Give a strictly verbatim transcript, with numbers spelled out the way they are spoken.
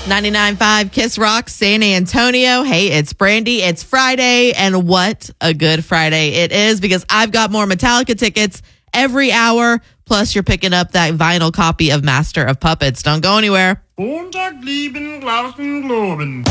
ninety-nine point five Kiss Rock, San Antonio. Hey, it's Brandy. It's Friday, and what a good Friday it is because I've got more Metallica tickets every hour. Plus, you're picking up that vinyl copy of Master of Puppets. Don't go anywhere. Montag, lieben, Glauben, Globen.